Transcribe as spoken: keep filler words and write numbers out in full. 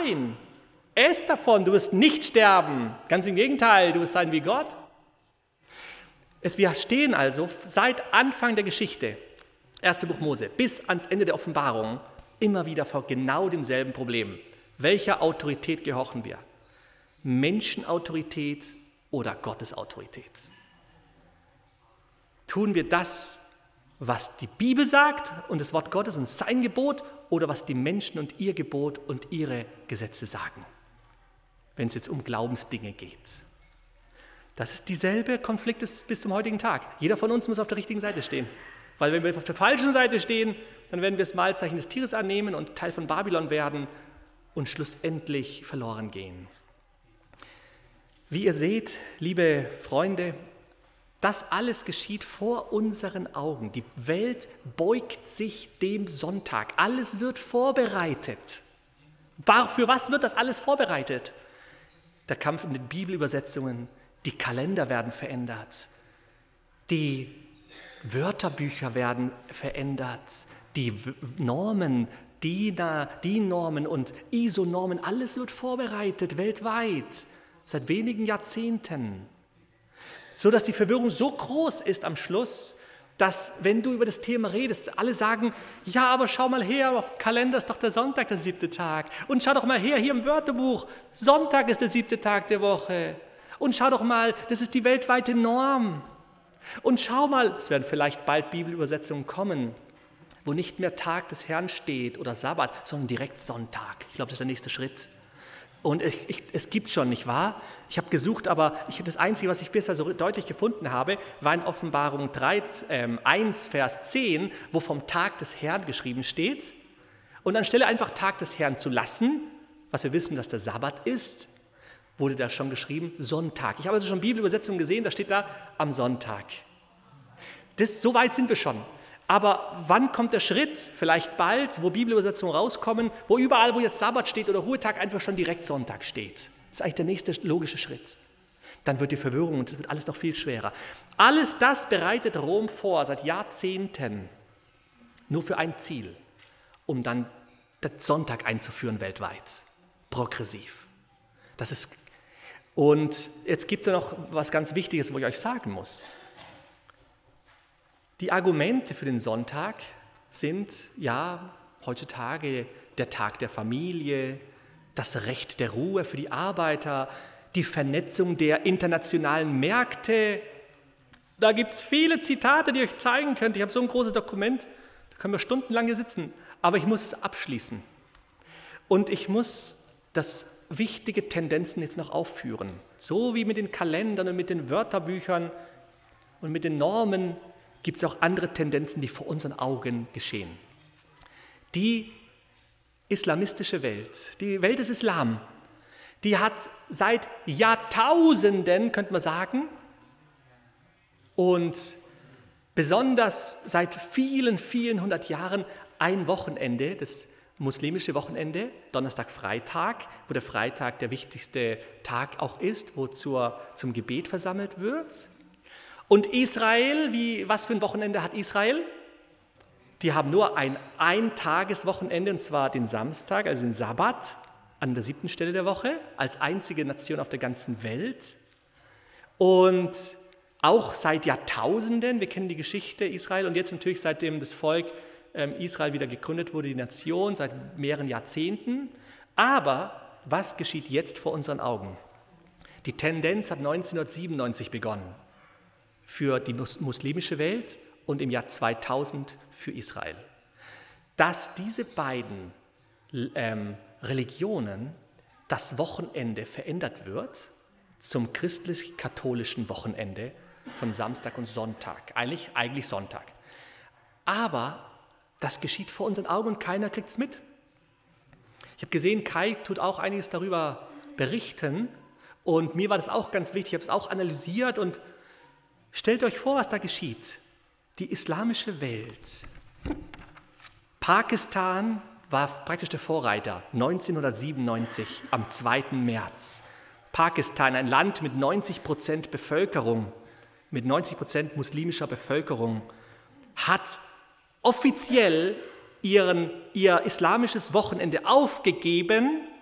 Nein, ess davon, du wirst nicht sterben. Ganz im Gegenteil, du wirst sein wie Gott. Es, wir stehen also seit Anfang der Geschichte, erstes Buch Mose, bis ans Ende der Offenbarung, immer wieder vor genau demselben Problem. Welcher Autorität gehorchen wir? Menschenautorität oder Gottes Autorität? Tun wir das, was die Bibel sagt und das Wort Gottes und sein Gebot, oder was die Menschen und ihr Gebot und ihre Gesetze sagen, wenn es jetzt um Glaubensdinge geht? Das ist dieselbe Konflikt ist bis zum heutigen Tag. Jeder von uns muss auf der richtigen Seite stehen. Weil wenn wir auf der falschen Seite stehen, dann werden wir das Malzeichen des Tieres annehmen und Teil von Babylon werden und schlussendlich verloren gehen. Wie ihr seht, liebe Freunde, das alles geschieht vor unseren Augen. Die Welt beugt sich dem Sonntag. Alles wird vorbereitet. Für was wird das alles vorbereitet? Der Kampf in den Bibelübersetzungen, die Kalender werden verändert, die Wörterbücher werden verändert, die Normen, die DIN-Normen und I S O-Normen, alles wird vorbereitet weltweit, seit wenigen Jahrzehnten. So dass die Verwirrung so groß ist am Schluss, dass, wenn du über das Thema redest, alle sagen, ja, aber schau mal her, auf dem Kalender ist doch der Sonntag der siebte Tag. Und schau doch mal her, hier im Wörterbuch, Sonntag ist der siebte Tag der Woche. Und schau doch mal, das ist die weltweite Norm. Und schau mal, es werden vielleicht bald Bibelübersetzungen kommen, wo nicht mehr Tag des Herrn steht oder Sabbat, sondern direkt Sonntag. Ich glaube, das ist der nächste Schritt. Und ich, ich, es gibt schon, nicht wahr? Ich habe gesucht, aber ich, das Einzige, was ich bisher so deutlich gefunden habe, war in Offenbarung drei, ähm, eins, Vers zehn, wo vom Tag des Herrn geschrieben steht. Und anstelle einfach Tag des Herrn zu lassen, was wir wissen, dass der Sabbat ist, wurde da schon geschrieben Sonntag. Ich habe also schon Bibelübersetzungen gesehen, da steht da am Sonntag. Das, so weit sind wir schon. Aber wann kommt der Schritt, vielleicht bald, wo Bibelübersetzungen rauskommen, wo überall, wo jetzt Sabbat steht oder Ruhetag, einfach schon direkt Sonntag steht? Das ist eigentlich der nächste logische Schritt. Dann wird die Verwirrung und es wird alles noch viel schwerer. Alles das bereitet Rom vor, seit Jahrzehnten, nur für ein Ziel, um dann den Sonntag einzuführen weltweit, progressiv. Das ist, und jetzt gibt es noch was ganz Wichtiges, wo ich euch sagen muss. Die Argumente für den Sonntag sind ja heutzutage der Tag der Familie, das Recht der Ruhe für die Arbeiter, die Vernetzung der internationalen Märkte. Da gibt es viele Zitate, die ich euch zeigen könnte. Ich habe so ein großes Dokument, da können wir stundenlang hier sitzen, aber ich muss es abschließen. Und ich muss das wichtige Tendenzen jetzt noch aufführen. So wie mit den Kalendern und mit den Wörterbüchern und mit den Normen gibt es auch andere Tendenzen, die vor unseren Augen geschehen. Die islamistische Welt, die Welt des Islam, die hat seit Jahrtausenden, könnte man sagen, und besonders seit vielen, vielen hundert Jahren ein Wochenende, das muslimische Wochenende, Donnerstag, Freitag, wo der Freitag der wichtigste Tag auch ist, wo zur, zum Gebet versammelt wird. Und Israel, wie, was für ein Wochenende hat Israel? Die haben nur ein Eintageswochenende, und zwar den Samstag, also den Sabbat, an der siebten Stelle der Woche, als einzige Nation auf der ganzen Welt. Und auch seit Jahrtausenden, wir kennen die Geschichte Israel, und jetzt natürlich seitdem das Volk ähm, Israel wieder gegründet wurde, die Nation, seit mehreren Jahrzehnten. Aber was geschieht jetzt vor unseren Augen? Die Tendenz hat neunzehnhundertsiebenundneunzig begonnen. Für die muslimische Welt und im Jahr zweitausend für Israel. Dass diese beiden ähm, Religionen das Wochenende verändert wird zum christlich-katholischen Wochenende von Samstag und Sonntag, eigentlich, eigentlich Sonntag. Aber das geschieht vor unseren Augen und keiner kriegt es mit. Ich habe gesehen, Kai tut auch einiges darüber berichten und mir war das auch ganz wichtig, ich habe es auch analysiert und stellt euch vor, was da geschieht. Die islamische Welt. Pakistan war praktisch der Vorreiter, neunzehnhundertsiebenundneunzig am zweiten März. Pakistan, ein Land mit neunzig Prozent Bevölkerung, mit neunzig Prozent muslimischer Bevölkerung, hat offiziell ihren, ihr islamisches Wochenende aufgegeben